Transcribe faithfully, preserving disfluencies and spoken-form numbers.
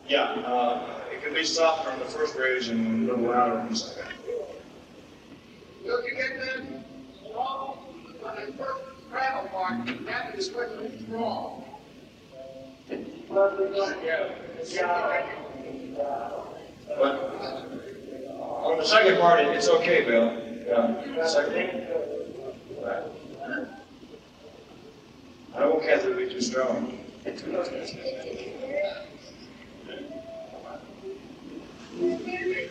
Yeah, uh, it can be softer on the first raise and a little louder on the second. Look, you get that wrong on the first gravel part, that is what is wrong. Yeah. But on the second part, it's okay, Bill. Yeah. Second. Right. I don't want Kathy to be too strong.